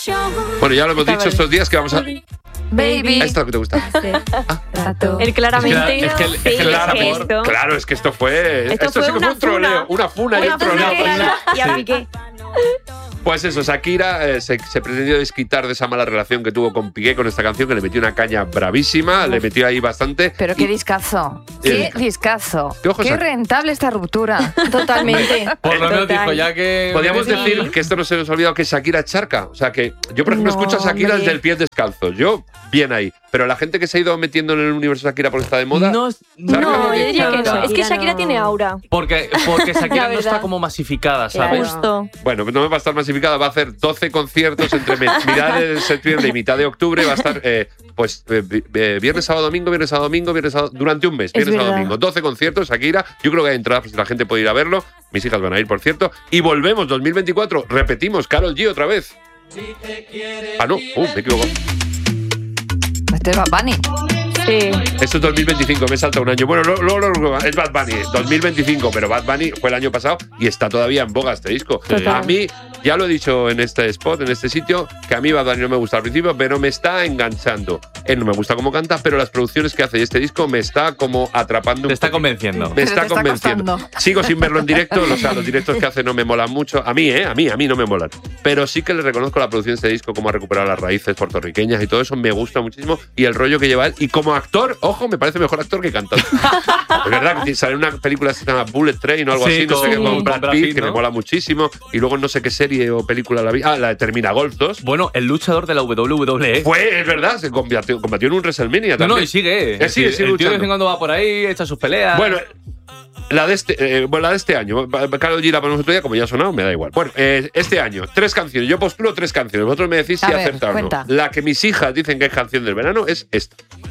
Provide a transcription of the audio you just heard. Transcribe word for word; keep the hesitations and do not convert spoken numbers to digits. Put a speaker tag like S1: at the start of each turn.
S1: Bueno, ya lo hemos dicho estos días que vamos a...
S2: Baby.
S1: Esto es lo que te gusta.
S2: Sí.
S1: Ah.
S3: Él claramente.
S4: Es que el- es que el
S3: sí,
S4: desamor-
S3: esto-
S1: Claro, es que esto fue...
S3: Esto fue
S1: sí que
S3: una
S1: fue un troleo,
S3: funa.
S1: una funa y
S3: Una
S1: un troleo.
S3: funa y a
S1: Sí.
S3: Piqué.
S1: Pues eso, Shakira eh, se, se pretendió desquitar de esa mala relación que tuvo con Piqué con esta canción, que le metió una caña bravísima, le metió ahí bastante.
S2: Pero
S1: y-
S2: qué discazo.
S1: Eh,
S2: Qué discazo.
S1: ¿Qué ojos
S2: Qué
S1: ha-
S2: rentable esta ruptura.
S3: Totalmente.
S4: Por lo menos
S3: Total.
S4: dijo ya que.
S1: Podríamos
S4: Sí.
S1: decir que esto no se nos ha olvidado que Shakira es charca. O sea que yo, por ejemplo,
S3: No,
S1: escucho a Shakira
S3: hombre.
S1: desde el pie descalzo. Yo, bien ahí. Pero la gente que se ha ido metiendo en el universo Shakira por está de moda.
S4: No,
S1: ¿Sabes
S3: No,
S1: lo
S3: yo
S1: que-
S3: diría que no.
S2: Shakira
S3: Es que Shakira
S2: no.
S3: tiene aura.
S4: porque, porque Shakira
S3: La
S4: no está
S3: verdad.
S4: como masificada, ¿sabes?
S3: Justo.
S1: Bueno, no me va a estar masificada. Va a hacer doce conciertos entre me- mitad de septiembre y mitad de octubre. Va a estar, eh, pues, eh, vi- eh, viernes, sábado, domingo, viernes, sábado, domingo, viernes, sábado, durante un mes.
S3: Es
S1: Viernes, sábado,
S3: verdad.
S1: domingo. doce conciertos, Shakira. Yo creo que hay entradas, pues la gente puede ir a verlo. Mis hijas van a ir, por cierto. Y volvemos, dos mil veinticuatro. Repetimos, Karol G otra vez. Ah, no. Uh, me equivoco.
S2: Este es Bad Bunny.
S3: Sí.
S1: Esto es dos mil veinticinco, me salta un año. Bueno, luego lo, lo, lo- es Bad Bunny, dos mil veinticinco, pero Bad Bunny fue el año pasado y está todavía en boga este disco.
S3: Total.
S1: A mí, ya lo he dicho en este spot, en este sitio, que a mí Bad Bunny no me gusta al principio, pero me está enganchando. Él no me gusta cómo canta, pero las producciones que hace y este disco me está como atrapando un
S4: Te está
S1: poquito.
S4: convenciendo.
S1: Me
S2: Pero
S1: está
S2: te está
S1: convenciendo.
S2: costando.
S1: Sigo sin verlo en directo, o sea, los directos que hace no me molan mucho. A mí, ¿eh? A mí, a mí no me molan. Pero sí que le reconozco la producción de este disco, cómo ha recuperado las raíces puertorriqueñas y todo eso me gusta muchísimo. Y el rollo que lleva él. Y como actor, ojo, me parece mejor actor que cantante. Es verdad que sale una película que se llama Bullet Train o algo
S4: Sí,
S1: así, no sé
S4: con-
S1: qué, con
S4: con
S1: Brad
S4: Brad
S1: Pitt,
S4: Pitt,
S1: que
S4: ¿no?
S1: me mola muchísimo. Y luego no sé qué serie o película la vi. Ah, la de Termina Golf dos.
S4: Bueno, el luchador de la W W E.
S1: Fue, es verdad, se combatió, combatió en un WrestleMania
S4: No,
S1: también.
S4: no, y sigue.
S1: Eh, sigue,
S4: el
S1: sigue
S4: tío de vez
S1: luchando.
S4: en cuando va por ahí, echa sus peleas.
S1: Bueno, la de este, eh, bueno, la de este año. Karol G la ponemos otro día, como ya ha sonado, me da igual. Bueno, eh, este año, tres canciones. Yo postulo tres canciones. Vosotros me decís
S2: A
S1: si
S2: ver,
S1: acerta o no.
S2: cuenta.
S1: La que mis hijas dicen que es canción del verano es esta.